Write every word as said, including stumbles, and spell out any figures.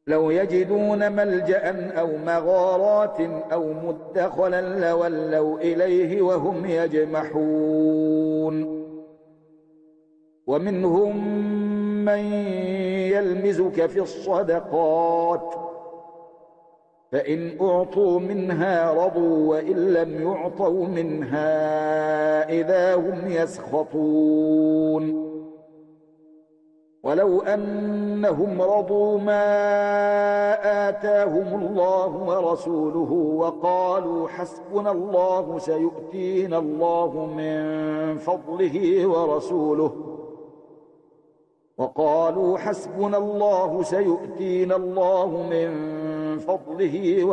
لو يجدون ملجأ أو مغارات أو مدخلا لولوا إليه وهم يجمحون ومنهم من يلمزك في الصدقات فإن أعطوا منها رضوا وإن لم يعطوا منها إذا هم يسخطون ولو أنهم رضوا ما آتاهم الله ورسوله وقالوا حسبنا الله سيؤتينا الله من فضله ورسوله وقالوا حسبنا الله سيؤتينا الله من فضله